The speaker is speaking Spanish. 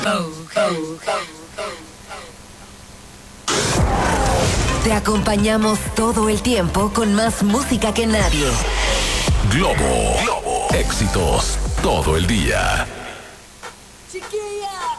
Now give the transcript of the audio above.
Te acompañamos todo el tiempo con más música que nadie. Globo. Éxitos todo el día. Chiquilla.